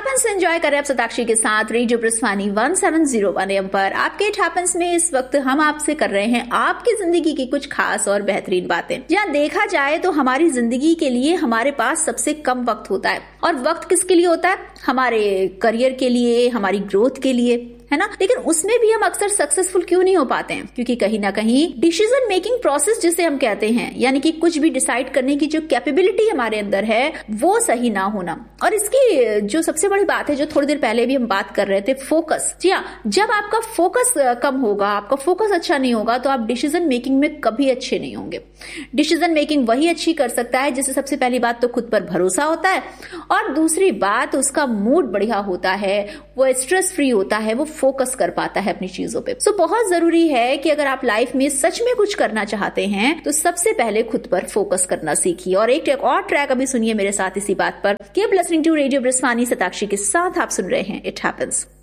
Happens enjoy करें आप सताक्षी के साथ रेडियो ब्रस्वानी 1701 AM पर। आपके इट हैपेंस में इस वक्त हम आपसे कर रहे हैं आपकी जिंदगी की कुछ खास और बेहतरीन बातें। जहाँ देखा जाए तो हमारी जिंदगी के लिए हमारे पास सबसे कम वक्त होता है, और वक्त किसके लिए होता है? हमारे करियर के लिए, हमारी ग्रोथ के लिए, है ना। लेकिन उसमें भी हम अक्सर सक्सेसफुल क्यों नहीं हो पाते हैं? क्योंकि कहीं ना कहीं डिसीजन मेकिंग प्रोसेस जिसे हम कहते हैं, यानी कि कुछ भी डिसाइड करने की जो कैपेबिलिटी हमारे अंदर है वो सही ना होना। और इसकी जो सबसे बड़ी बात है, जो थोड़ी देर पहले भी हम बात कर रहे थे, फोकस। जी हाँ, जब आपका फोकस कम होगा, आपका फोकस अच्छा नहीं होगा, तो आप डिसीजन मेकिंग में कभी अच्छे नहीं होंगे। डिसीजन मेकिंग वही अच्छी कर सकता है जिसे सबसे पहली बात तो खुद पर भरोसा होता है, और दूसरी बात उसका मूड बढ़िया होता है, वो स्ट्रेस फ्री होता है, वो फोकस कर पाता है अपनी चीजों पे। सो बहुत जरूरी है कि अगर आप लाइफ में सच में कुछ करना चाहते हैं तो सबसे पहले खुद पर फोकस करना सीखिए। और एक और ट्रैक अभी सुनिए मेरे साथ इसी बात पर। Keep listening to radio ब्रस्वानी, Satakshi के साथ आप सुन रहे हैं इट हैपेंस।